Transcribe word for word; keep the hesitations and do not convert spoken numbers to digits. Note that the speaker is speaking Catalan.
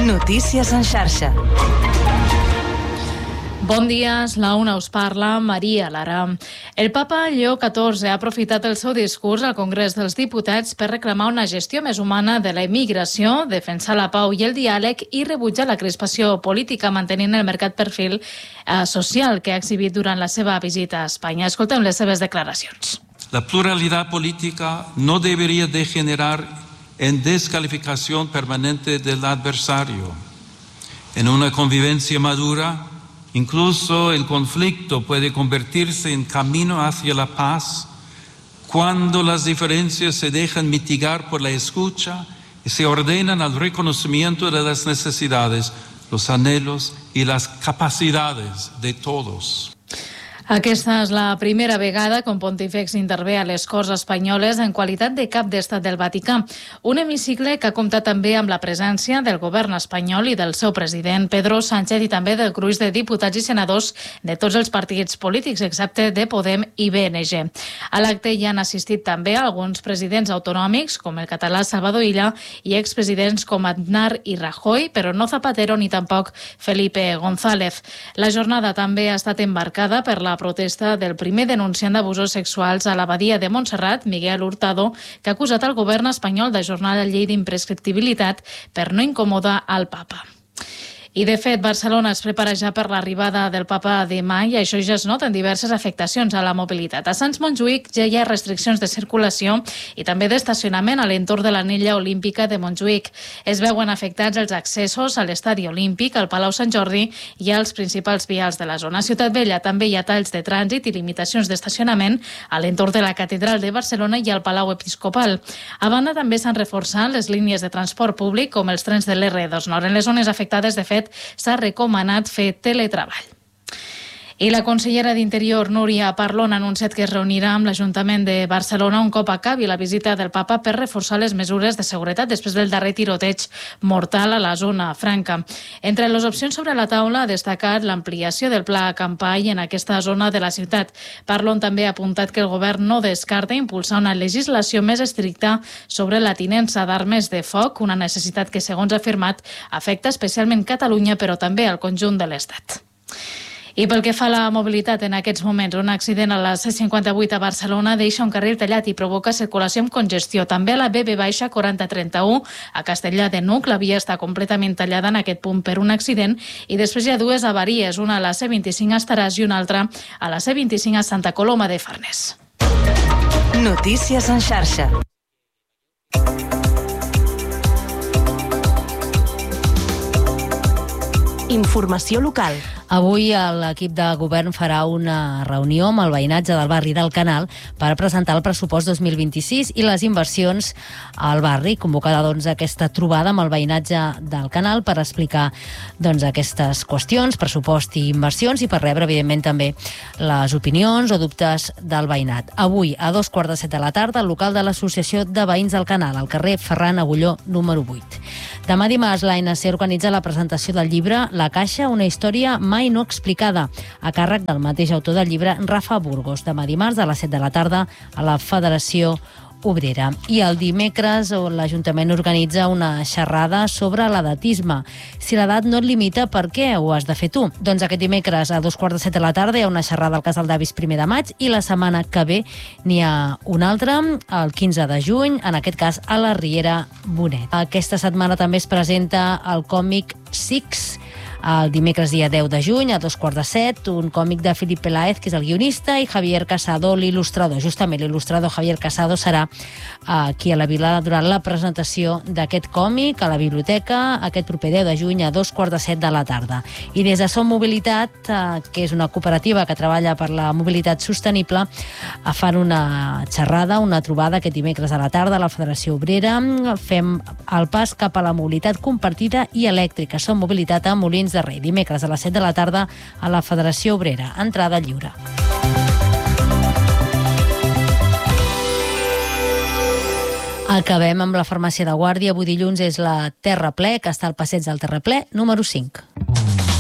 Notícies en xarxa. Bon dia, la una us parla Maria Lara. El papa Lleó catorze ha aprofitat el seu discurs al Congrés dels Diputats per reclamar una gestió més humana de la immigració, defensar la pau i el diàleg i rebutjar la crispació política, mantenint el marcat perfil eh, social que ha exhibit durant la seva visita a Espanya. Escoltem les seves declaracions. La pluralidad política no debería degenerar en descalificación permanente del adversario. En una convivencia madura, incluso el conflicto puede convertirse en camino hacia la paz cuando las diferencias se dejan mitigar por la escucha y se ordenan al reconocimiento de las necesidades, los anhelos y las capacidades de todos. Aquesta és la primera vegada que un pontífex intervé a les Corts Espanyoles en qualitat de cap d'estat del Vaticà. Un hemicicle que ha comptat també amb la presència del govern espanyol i del seu president, Pedro Sánchez, i també del gruix de diputats i senadors de tots els partits polítics, excepte de Podem i B N G. A l'acte hi han assistit també alguns presidents autonòmics, com el català Salvador Illa, i expresidents com Aznar i Rajoy, però no Zapatero ni tampoc Felipe González. La jornada també ha estat embarcada per la protesta del primer denunciant d'abusos sexuals a l'abadia de Montserrat, Miguel Hurtado, que ha acusat el govern espanyol d'ajornar la llei d'imprescriptibilitat per no incomodar al papa. I, de fet, Barcelona es prepara ja per l'arribada del papa demà i això ja es nota en diverses afectacions a la mobilitat. A Sants Montjuïc ja hi ha restriccions de circulació i també d'estacionament a l'entorn de l'anella olímpica de Montjuïc. Es veuen afectats els accessos a l'estadi olímpic, al Palau Sant Jordi i als principals vials de la zona. A Ciutat Vella també hi ha talls de trànsit i limitacions d'estacionament a l'entorn de la Catedral de Barcelona i al Palau Episcopal. A banda, també s'han reforçat les línies de transport públic com els trens de l'R dos Nord. En les zones afectades, de fet, s'ha recomanat fer teletreball. I la consellera d'Interior, Núria Parlon, ha anunciat que es reunirà amb l'Ajuntament de Barcelona un cop acabi la visita del papa per reforçar les mesures de seguretat després del darrer tiroteig mortal a la zona franca. Entre les opcions sobre la taula ha destacat l'ampliació del pla Campai en aquesta zona de la ciutat. Parlon també ha apuntat que el govern no descarta impulsar una legislació més estricta sobre la tinença d'armes de foc, una necessitat que, segons ha afirmat, afecta especialment Catalunya, però també al conjunt de l'Estat. I pel que fa a la mobilitat, en aquests moments, un accident a la C cinquanta-vuit a Barcelona deixa un carril tallat i provoca circulació amb congestió. També a la B B quaranta trenta-u a Castellar de Nuc, la via està completament tallada en aquest punt per un accident i després hi ha dues avaries, una a la C vint-i-cinc a Estaràs i una altra a la C vint-i-cinc a Santa Coloma de Farners. Notícies en xarxa. Informació local. Avui l'equip de govern farà una reunió amb el veïnatge del barri del Canal per presentar el pressupost dos mil vint-i-sis i les inversions al barri. Convocada doncs, aquesta trobada amb el veïnatge del Canal per explicar doncs, aquestes qüestions, pressupost i inversions, i per rebre, evidentment, també les opinions o dubtes del veïnat. Avui, a dos quarts de set de la tarda, al local de l'Associació de Veïns del Canal, al carrer Ferran Agulló, número vuit. Demà dimarts, l'A N C organitza la presentació del llibre La Caixa, una història mai no explicada, a càrrec del mateix autor del llibre, Rafa Burgos. Demà dimarts, a les set de la tarda, a la Federació Obrera. I el dimecres l'Ajuntament organitza una xerrada sobre l'edatisme. Si l'edat no et limita, per què ho has de fer tu? Doncs aquest dimecres a dos quarts de set de la tarda hi ha una xerrada al Casal d'Avis primer de maig i la setmana que ve n'hi ha una altra, el quinze de juny, en aquest cas a la Riera Bonet. Aquesta setmana també es presenta el còmic Six, el dimecres dia deu de juny, a dos quarts de set, un còmic de Philip Peláez, que és el guionista, i Javier Casado, l'il·lustrador. Justament l'il·lustrador Javier Casado serà aquí a la Vila durant la presentació d'aquest còmic a la biblioteca aquest proper deu de juny a dos quarts de set de la tarda. I des de Som Mobilitat, que és una cooperativa que treballa per la mobilitat sostenible, fan una xerrada, una trobada aquest dimecres a la tarda a la Federació Obrera. Fem el pas cap a la mobilitat compartida i elèctrica. Som Mobilitat a Molins de Rei, dimecres a les set de la tarda a la Federació Obrera. Entrada lliure. Acabem amb la farmàcia de Guàrdia. Avui dilluns és la Terraplè, que està al passeig del Terraplè, número cinc.